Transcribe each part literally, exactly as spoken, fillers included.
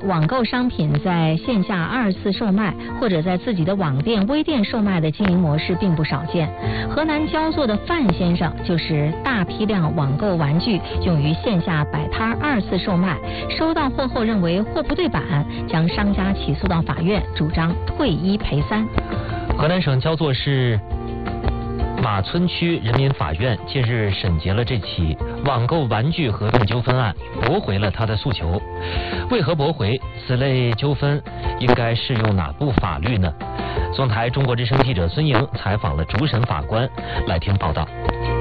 网购商品在线下二次售卖或者在自己的网店、微店售卖的经营模式并不少见。河南焦作的范先生就是大批量网购玩具用于线下摆摊二次售卖，收到货后认为货不对版，将商家起诉到法院，主张退一赔三。 河南省焦作市马村区人民法院近日审结了这起网购玩具合同纠纷案，驳回了他的诉求。为何驳回？此类纠纷应该适用哪部法律呢？总台中国之声记者孙莹采访了主审法官，来听报道。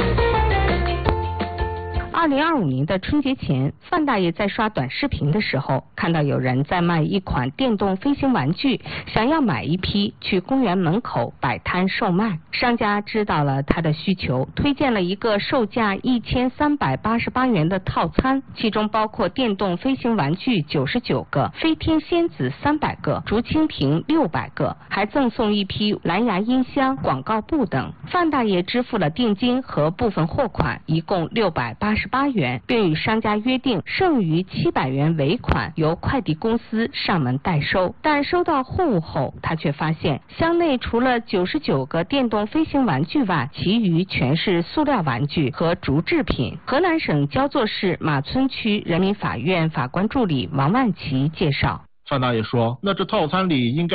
二零二五年的春节前，范大爷在刷短视频的时候，看到有人在卖一款电动飞行玩具，想要买一批去公园门口摆摊售卖。商家知道了他的需求，推荐了一个售价一千三百八十八元的套餐，其中包括电动飞行玩具九十九个、飞天仙子三百个、竹蜻蜓六百个，还赠送一批蓝牙音箱、广告布等。范大爷支付了定金和部分货款，一共六百八十八元，并与商家约定剩余七百元尾款由快递公司上门代收。但收到货物后，他却发现箱内除了九十九个电动飞行玩具外，其余全是塑料玩具和竹制品。河南省焦作市马村区人民法院法官助理王万奇介绍， 范大爷说，那这套餐里应该